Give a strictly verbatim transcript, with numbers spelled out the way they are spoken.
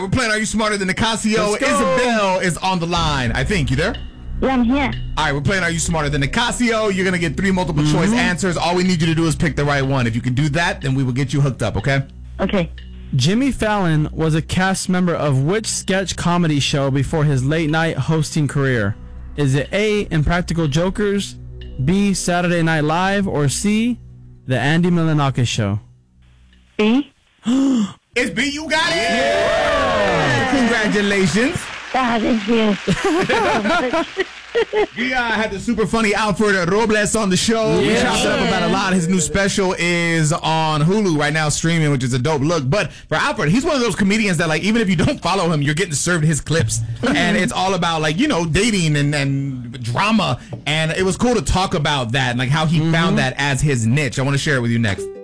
We're playing Are You Smarter Than Nicasio? Isabel is on the line. I think. You there? Yeah, I'm here. All right, we're playing Are You Smarter Than Nicasio? You're going to get three multiple mm-hmm. choice answers. All we need you to do is pick the right one. If you can do that, then we will get you hooked up, okay? Okay. Jimmy Fallon was a cast member of which sketch comedy show before his late-night hosting career? Is it A, Impractical Jokers, B, Saturday Night Live, or C, The Andy Milonakis Show? B. It's B, you got it? Yeah! Congratulations. Ah, thank you. We uh, had the super funny Alfred Robles on the show. Yeah. We chopped it up about a lot. His new special is on Hulu right now streaming, which is a dope look. But for Alfred, he's one of those comedians that, like, even if you don't follow him, you're getting served his clips. And it's all about, like, you know, dating and, and drama. And it was cool to talk about that and, like, how he mm-hmm. found that as his niche. I want to share it with you next.